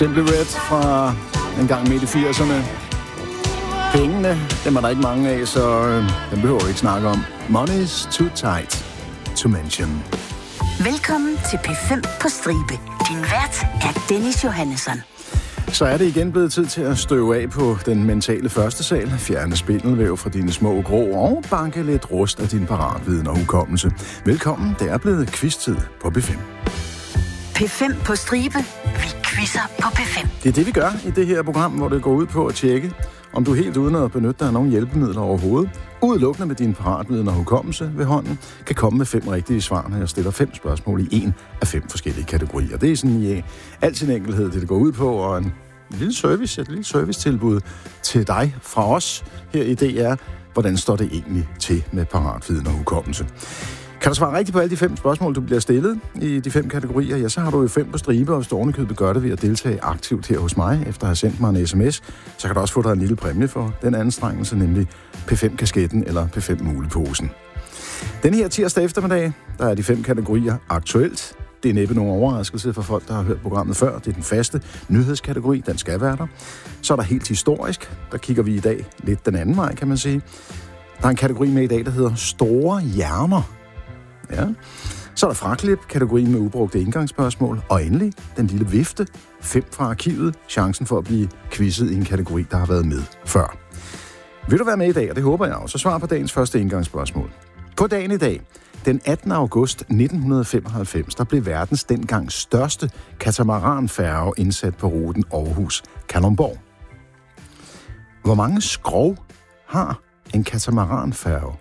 Simply Red fra en gang midt i 80'erne. Pengene, dem er der ikke mange af, så dem behøver vi ikke snakke om. Money's too tight to mention. Velkommen til P5 på stribe. Din vært er Dennis Johannesson. Så er det igen blevet tid til at støve af på den mentale første sal, fjerne spindelvæv fra dine små grå og banke lidt rust af din paratviden og hukommelse. Velkommen, det er blevet quiz-tid på P5. P5 på stribe. Vi quizzer på P5. Det er det, vi gør i det her program, hvor det går ud på at tjekke, om du helt uden at benytte dig af nogle hjælpemidler overhovedet, udelukkende med din paratviden og hukommelse ved hånden, kan komme med 5 rigtige svar, når jeg stiller 5 spørgsmål i en af 5 forskellige kategorier. Det er sådan i al sin enkelhed, det går ud på, og et lille servicetilbud til dig fra os her i DR. Hvordan står det egentlig til med paratviden og hukommelse? Kan du svare rigtigt på alle de 5 spørgsmål, du bliver stillet i de 5 kategorier, ja, så har du jo 5 på stribe, og stående købet gør det ved at deltage aktivt her hos mig, efter at have sendt mig en sms. Så kan du også få dig en lille præmie for den anstrengelse, nemlig P5-kasketten eller P5-muleposen. Den her tirsdag eftermiddag, der er de 5 kategorier aktuelt. Det er næppe nogen overraskelse for folk, der har hørt programmet før. Det er den faste nyhedskategori, den skal være der. Så er der helt historisk. Der kigger vi i dag lidt den anden vej, kan man sige. Der er en kategori med i dag, der hedder Store Hjerner. Ja. Så er der fraklip, kategorien med ubrugte indgangsspørgsmål, og endelig den lille vifte, 5 fra arkivet, chancen for at blive quizzet i en kategori, der har været med før. Vil du være med i dag, og det håber jeg også, så svar på dagens første indgangsspørgsmål. På dagen i dag, den 18. august 1995, der blev verdens dengang største katamaranfærge indsat på ruten Aarhus-Kalundborg. Hvor mange skrog har en katamaranfærge?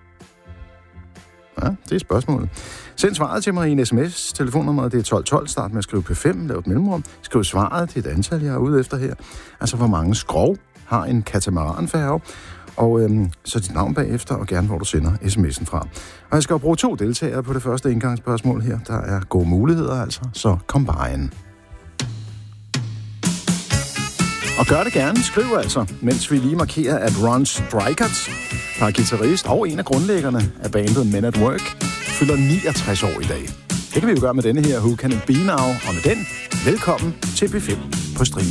Ja, det er spørgsmålet. Send svaret til mig i en sms. Telefonnummeret det er 1212. Start med at skrive P5, lav et mellemrum. Skriv svaret til et antal, jeg er ude efter her. Altså, hvor mange skrog har en katamaranfærge? Og så dit navn bagefter, og gerne hvor du sender sms'en fra. Og jeg skal jo bruge 2 deltagere på det første indgangsspørgsmål her. Der er gode muligheder altså, så kom bare ind. Og gør det gerne, skriv altså, mens vi lige markerer, at Ron Strikert, der er guitarist og en af grundlæggerne af bandet Men at Work, fylder 69 år i dag. Det kan vi jo gøre med denne her Who Can It Be Now, og med den, velkommen til B5 på Stribe.